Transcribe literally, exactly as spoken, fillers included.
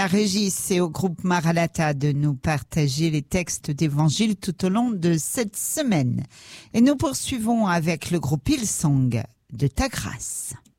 À Régis et au groupe Maranatha de nous partager les textes d'évangile tout au long de cette semaine. Et nous poursuivons avec le groupe Hillsong de Ta Grâce.